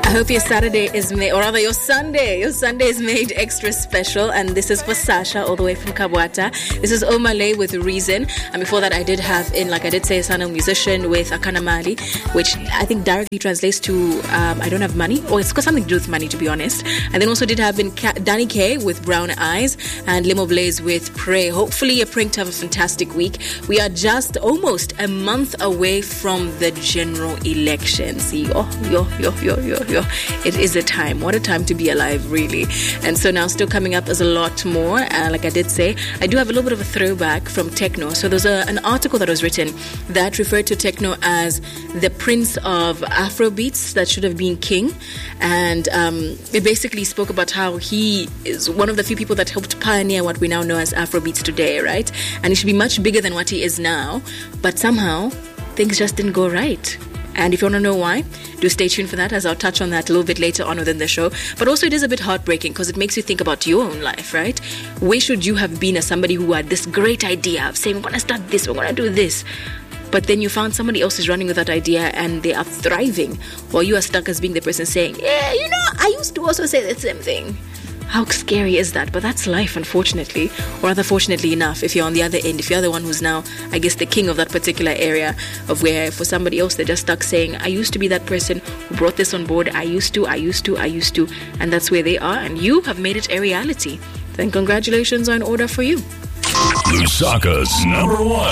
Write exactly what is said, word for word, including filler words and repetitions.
I hope your Saturday is made, or rather your Sunday, your Sunday is made extra special. And this is for Sasha, all the way from Kabwata. This is Omale with Reason. And before that, I did have in, like I did say, a Sano musician with Akana Mali, which I think directly translates to um, I don't have money, or it's got something to do with money, to be honest. And then also did have in Ka- Danny K with Brown Eyes and Limo Blaze with Pray. Hopefully you're praying to have a fantastic week. We are just almost a month away from the general elections. Yo, yo, yo, yo, yo, yo. It is a time. What a time to be alive, really. And so now still coming up is a lot more. Uh, like I did say, I do have a little bit of a throwback from techno. So there's a, an article that was written that referred to techno as the prince of Afrobeats that should have been king. And um, it basically spoke about how he is one of the few people that helped pioneer what we now know as Afrobeats today, right? And he should be much bigger than what he is now. But somehow, things just didn't go right. And if you want to know why, do stay tuned for that, as I'll touch on that a little bit later on within the show. But also it is a bit heartbreaking because it makes you think about your own life, right? Where should you have been as somebody who had this great idea of saying, we're going to start this, we're going to do this. But then you found somebody else is running with that idea and they are thriving, while you are stuck as being the person saying, yeah, you know, I used to also say the same thing. How scary is that? But that's life, unfortunately. Or rather, fortunately enough, if you're on the other end, if you're the one who's now, I guess, the king of that particular area, of where for somebody else, they're just stuck saying, I used to be that person who brought this on board. I used to, I used to, I used to. And that's where they are. And you have made it a reality. Then congratulations are in order for you. Lusaka's number one.